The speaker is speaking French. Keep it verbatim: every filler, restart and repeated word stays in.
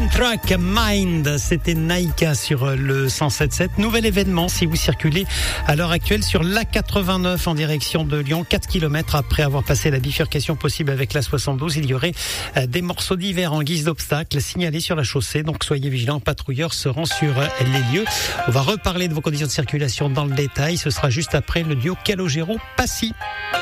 Track Mind, c'était Naïka sur le cent sept sept. Nouvel événement si vous circulez à l'heure actuelle sur l'A quatre-vingt-neuf en direction de Lyon, quatre kilomètres après avoir passé la bifurcation possible avec l'A soixante-douze. Il y aurait des morceaux divers en guise d'obstacle signalés sur la chaussée, donc soyez vigilants, patrouilleurs seront sur les lieux. On va reparler de vos conditions de circulation dans le détail, ce sera juste après le duo Calogero-Passy.